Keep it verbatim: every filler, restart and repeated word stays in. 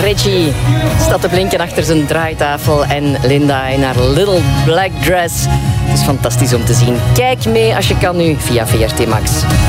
Reggie staat te blinken achter zijn draaitafel en Linda in haar little black dress. Het is fantastisch om te zien. Kijk mee als je kan nu via V R T Max.